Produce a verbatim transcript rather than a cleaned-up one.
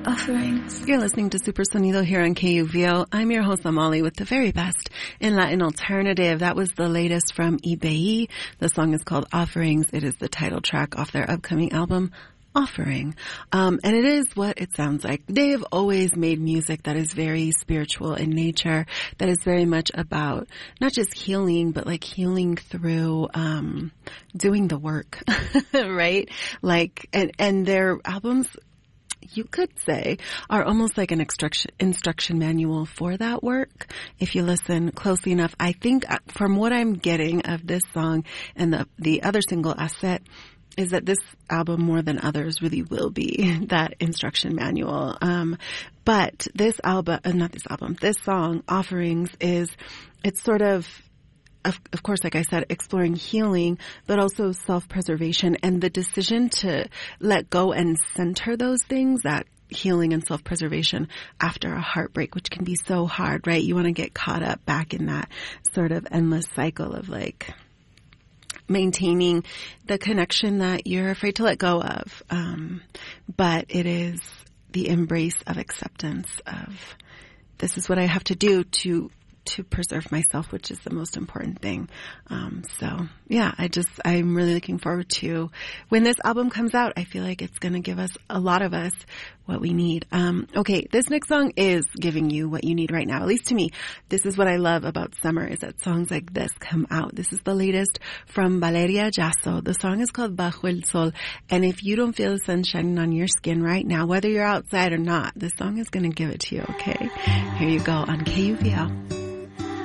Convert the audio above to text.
offerings. You're listening to Super Sonido here on K U V O. I'm your host, Amali, with the very best in Latin alternative. That was the latest from Ibeyi. The song is called Offerings. It is the title track off their upcoming album, Offering. Um, and it is what it sounds like. They've always made music that is very spiritual in nature, that is very much about not just healing, but like healing through, um, doing the work, right? Like, and, and their albums, you could say, are almost like an instruction, instruction manual for that work. If you listen closely enough, I think from what I'm getting of this song and the, the other single, Asset, is that this album, more than others, really will be that instruction manual. Um, but this album, uh, not this album, this song, Offerings, is, it's sort of, of, of course, like I said, exploring healing, but also self-preservation and the decision to let go and center those things, that healing and self-preservation after a heartbreak, which can be so hard, right? You want to get caught up back in that sort of endless cycle of like, maintaining the connection that you're afraid to let go of. Um, but it is the embrace of acceptance of this is what I have to do to to preserve myself, which is the most important thing. Um, so yeah, I just, I'm really looking forward to when this album comes out. I feel like it's going to give us, a lot of us, what we need. Um, okay, this next song is giving you what you need right now. At least to me, this is what I love about summer, is that songs like this come out. This is the latest from Valeria Jasso. The song is called Bajo el Sol. And if you don't feel the sun shining on your skin right now, whether you're outside or not, this song is going to give it to you, okay? Here you go on K U V L.